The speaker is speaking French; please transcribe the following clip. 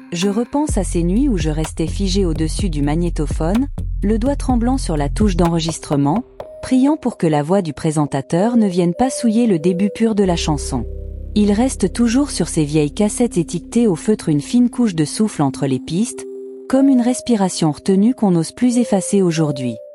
Je repense à ces nuits où je restais figé au-dessus du magnétophone, le doigt tremblant sur la touche d'enregistrement, priant pour que la voix du présentateur ne vienne pas souiller le début pur de la chanson. Il reste toujours sur ces vieilles cassettes étiquetées au feutre une fine couche de souffle entre les pistes, comme une respiration retenue qu'on n'ose plus effacer aujourd'hui.